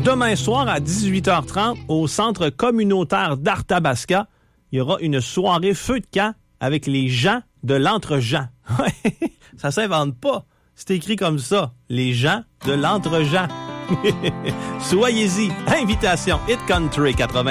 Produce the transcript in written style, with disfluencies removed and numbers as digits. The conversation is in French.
Demain soir à 18h30, au Centre communautaire d'Arthabasca, il y aura une soirée feu de camp avec les gens de l'Entre-Jean. Ça s'invente pas. C'est écrit comme ça. Les gens de l'Entre-Jean. Soyez-y. Invitation Hit Country 80.